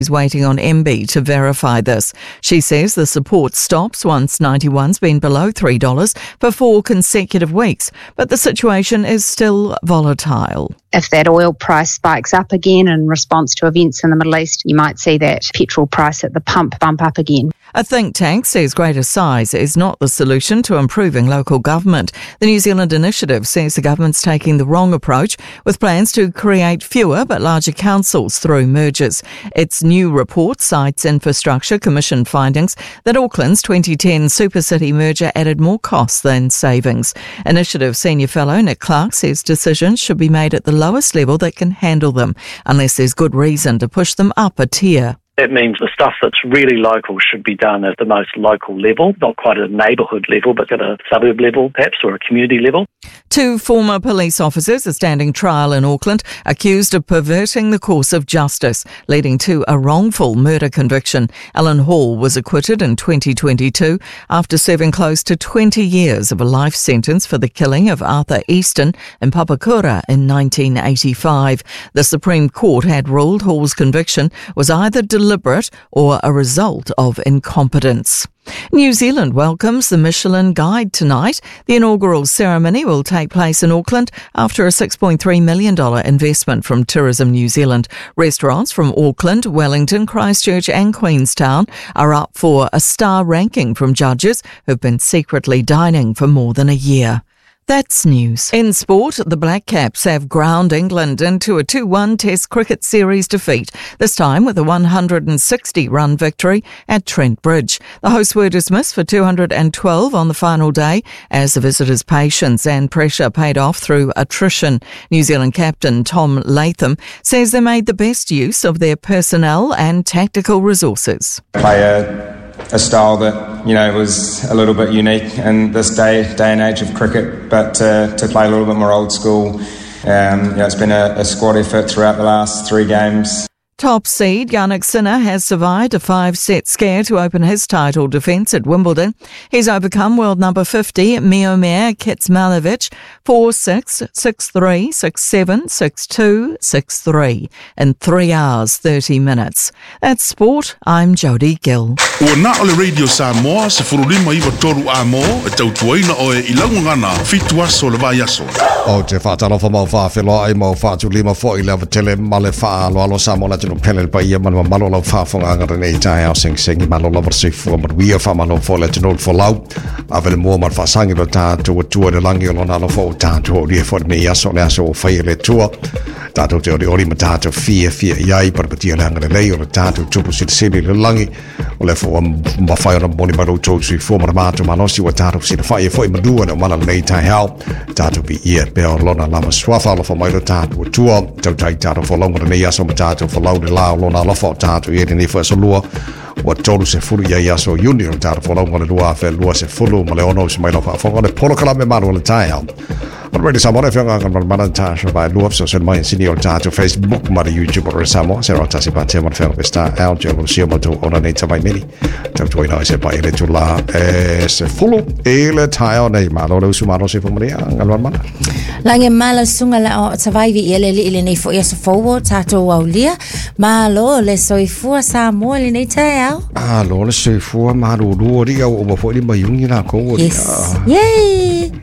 is waiting on MB to verify this. She says the support stops once 91's been below $3 for 4 consecutive weeks, but the situation is still volatile. If that oil price spikes up again in response to events in the Middle East, you might see that petrol price at the pump bump up again. A think tank says greater size is not the solution to improving local government. The New Zealand Initiative says the government's taking the wrong approach with plans to create fewer but larger councils through mergers. Its new report cites Infrastructure Commission findings that Auckland's 2010 Supercity merger added more costs than savings. Initiative Senior Fellow Nick Clark says decisions should be made at the lowest level that can handle them, unless there's good reason to push them up a tier. That means the stuff that's really local should be done at the most local level, not quite at a neighbourhood level, but at a suburb level perhaps, or a community level. 2 former police officers are standing trial in Auckland, accused of perverting the course of justice, leading to a wrongful murder conviction. Alan Hall was acquitted in 2022 after serving close to 20 years of a life sentence for the killing of Arthur Easton in Papakura in 1985. The Supreme Court had ruled Hall's conviction was either deliberate or a result of incompetence. New Zealand welcomes the Michelin Guide tonight. The inaugural ceremony will take place in Auckland after a $6.3 million investment from Tourism New Zealand. Restaurants from Auckland, Wellington, Christchurch and Queenstown are up for a star ranking from judges who've been secretly dining for more than a year. That's news. In sport, the Black Caps have ground England into a 2-1 Test cricket series defeat, this time with a 160-run victory at Trent Bridge. The hosts were dismissed for 212 on the final day as the visitors' patience and pressure paid off through attrition. New Zealand captain Tom Latham says they made the best use of their personnel and tactical resources. A style that, was a little bit unique in this day and age of cricket, but to play a little bit more old school. It's been a squad effort throughout the last 3 games. Top seed Yannick Sinner has survived a 5-set scare to open his title defence at Wimbledon. He's overcome world number 50 Miomir Kecmanovic 4-6, 6-3, 6-7, 6-2, 6-3 in 3 hours 30 minutes. That's sport. I'm Jodie Gill. Ua na ole Radio Samoa se furulima iwa toru a mo e tautuaina o e ilangungana fitu aso le vai aso. O te whaatalofa mau whaawhiloa ai mau whaatulima fo i lewa tele male whaaloalo Samoa na tino pelel pa ia manua malolo whaafonga angara nei tai au sing malolo varsifua maruia whamalo fo le tino fo lau. Avele mua mar whaasangi lo tātou a tua le langi o lona lo fo tātou o ria fo nei aso le aso o whai le tua. Tātou te ori ma tātou fia iai parapatia le angara lei o le tātou tupu siri le langi o le fo ma whai ona moni maru tō sui fo mara mātou manosi wa tātou siri whai e fo i madua na mana nei tai hao. Tātou bi ia peo lona lama swafa lo fo mai lo tātou a tua. Tau tai tātou fo longa nei aso ma tātou fo lau le lao lona lo fo tātou i ni fo so lua. Wa tolu se fulu ia aso union tātou fo longa le lua fe lua se fulu ma le ono se mai lo fa fo le polo kala me maru le tai hao. On ready Samoa if you're going to Tasha by Love so send my senior to Facebook ma YouTube or Samoa se rota se pate ma fel questa audio lo sia moto ona nei tamai mini tanto ina se pa ile tula se fulu ile taio nei ma lo su mano se fumria ngalwan mana lange mala sunga la survive ile nei fo yes forward tato aulia ma lo le soifua Samoa ile nei taio lo le soifua ma lo ri o mo fo ni mai ungi na ko yay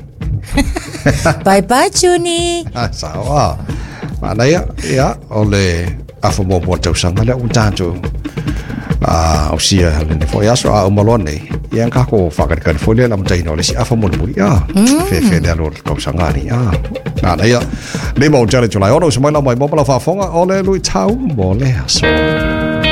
bye bye Juni. Sawa. Mana ya ole afa mo tau sanga le utato. O sia le fo ya so a malone. Yang ka ko fakar kan fo le lam tai no le si afa mo buri ya. Fe le lo ko sanga ni ya. Mana ya le mo jale julai ono so mai la mai mo la fa fonga ole lui tau mo le so.